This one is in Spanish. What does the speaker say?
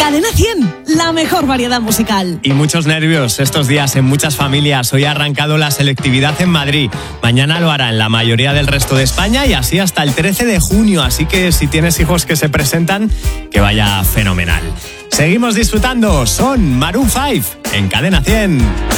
Cadena 100, la mejor variedad musical. Y muchos nervios estos días en muchas familias. Hoy ha arrancado la selectividad en Madrid. Mañana lo hará en la mayoría del resto de España y así hasta el 13 de junio. Así que si tienes hijos que se presentan, que vaya fenomenal. Seguimos disfrutando. Son Maroon 5 en Cadena 100.